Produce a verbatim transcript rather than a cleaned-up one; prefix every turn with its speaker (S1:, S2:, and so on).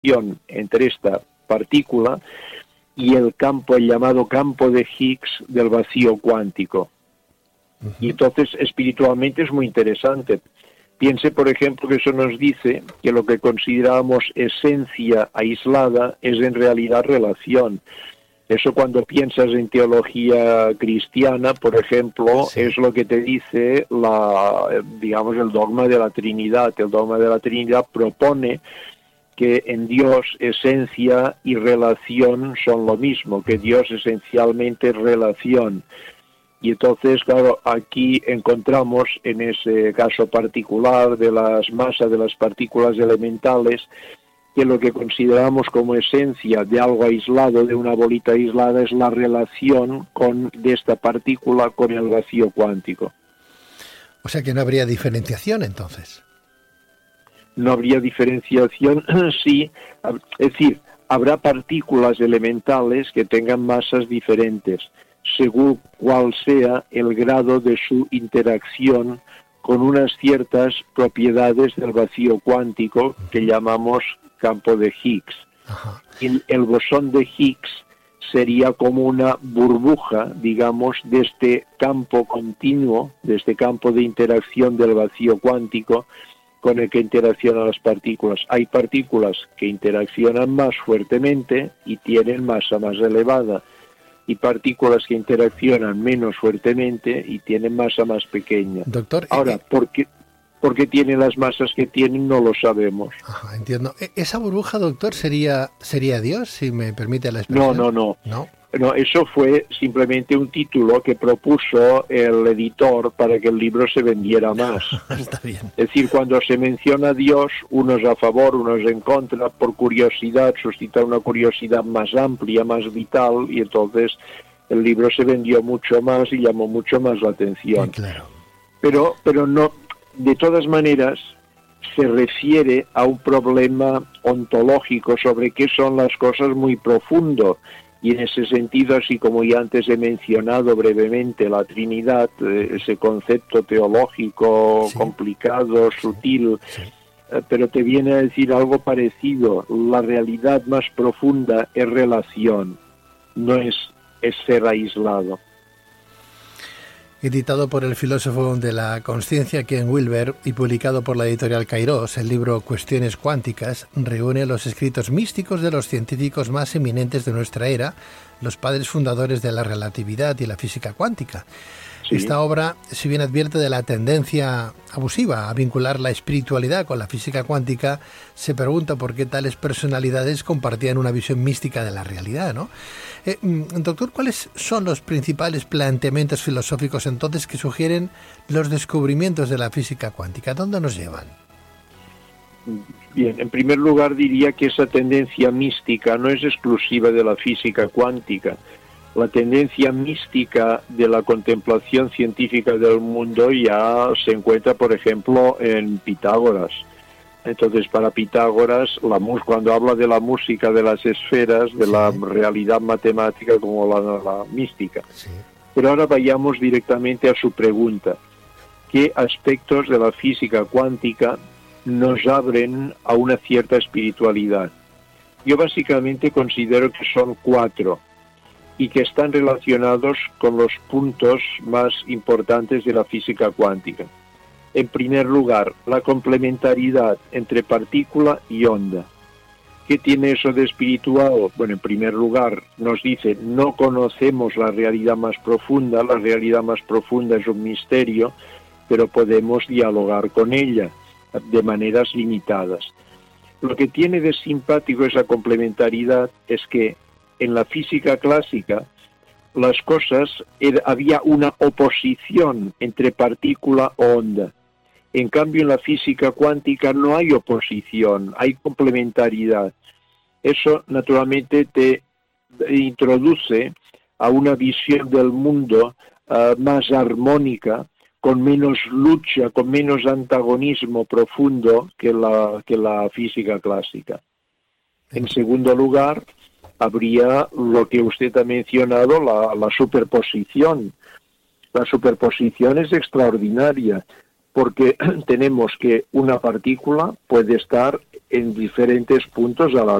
S1: entre esta partícula y el campo, el llamado campo de Higgs del vacío cuántico. Uh-huh. Y entonces espiritualmente es muy interesante. Piense, por ejemplo, que eso nos dice que lo que consideramos esencia aislada es en realidad relación. Eso cuando piensas en teología cristiana, por ejemplo, sí. es lo que te dice la, digamos, el dogma de la Trinidad. El dogma de la Trinidad propone que en Dios esencia y relación son lo mismo, que Dios esencialmente es relación. Y entonces, claro, aquí encontramos en ese caso particular de las masas de las partículas elementales que lo que consideramos como esencia de algo aislado, de una bolita aislada, es la relación con, de esta partícula con el vacío cuántico.
S2: O sea que no habría diferenciación entonces.
S1: No habría diferenciación, sí, es decir, habrá partículas elementales que tengan masas diferentes, según cuál sea el grado de su interacción con unas ciertas propiedades del vacío cuántico que llamamos campo de Higgs. Ajá. El, el bosón de Higgs sería como una burbuja, digamos, de este campo continuo, de este campo de interacción del vacío cuántico con el que interaccionan las partículas. Hay partículas que interaccionan más fuertemente y tienen masa más elevada, y partículas que interaccionan menos fuertemente y tienen masa más pequeña.
S2: Doctor,
S1: ahora, ¿por qué, por qué tienen las masas que tienen? No lo sabemos.
S2: Ajá, entiendo. ¿Esa burbuja, doctor, sería sería Dios, si me permite la expresión?
S1: No, no, no.
S2: ¿No?
S1: No, eso fue simplemente un título que propuso el editor para que el libro se vendiera más.
S2: Está bien.
S1: Es decir, cuando se menciona a Dios, unos a favor, unos en contra, por curiosidad, suscita una curiosidad más amplia, más vital, y entonces el libro se vendió mucho más y llamó mucho más la atención.
S2: Sí, claro.
S1: Pero, pero no, de todas maneras, se refiere a un problema ontológico sobre qué son las cosas muy profundo. Y en ese sentido, así como ya antes he mencionado brevemente la Trinidad, eh, ese concepto teológico sí. complicado, sutil, sí. eh, pero te viene a decir algo parecido. La realidad más profunda es relación, no es, es ser aislado.
S2: Editado por el filósofo de la consciencia Ken Wilber y publicado por la editorial Kairos, el libro Cuestiones Cuánticas reúne los escritos místicos de los científicos más eminentes de nuestra era, los padres fundadores de la relatividad y la física cuántica. Sí. Esta obra, si bien advierte de la tendencia abusiva a vincular la espiritualidad con la física cuántica, se pregunta por qué tales personalidades compartían una visión mística de la realidad, ¿no? Eh, doctor, ¿cuáles son los principales planteamientos filosóficos entonces que sugieren los descubrimientos de la física cuántica? ¿Dónde nos llevan?
S1: Bien, en primer lugar diría que esa tendencia mística no es exclusiva de la física cuántica. La tendencia mística de la contemplación científica del mundo ya se encuentra, por ejemplo, en Pitágoras. Entonces, para Pitágoras, la mus- cuando habla de la música de las esferas, de sí. la realidad matemática como la, la mística. Sí. Pero ahora vayamos directamente a su pregunta. ¿Qué aspectos de la física cuántica nos abren a una cierta espiritualidad? Yo básicamente considero que son cuatro, y que están relacionados con los puntos más importantes de la física cuántica. En primer lugar, la complementariedad entre partícula y onda. ¿Qué tiene eso de espiritual? Bueno, en primer lugar, nos dice, no conocemos la realidad más profunda, la realidad más profunda es un misterio, pero podemos dialogar con ella de maneras limitadas. Lo que tiene de simpático esa complementariedad es que en la física clásica, las cosas, era, había una oposición entre partícula o onda. En cambio, en la física cuántica no hay oposición, hay complementariedad. Eso, naturalmente, te introduce a una visión del mundo uh, más armónica, con menos lucha, con menos antagonismo profundo que la, que la física clásica. En segundo lugar, habría lo que usted ha mencionado, la, la superposición. La superposición es extraordinaria, porque tenemos que una partícula puede estar en diferentes puntos a la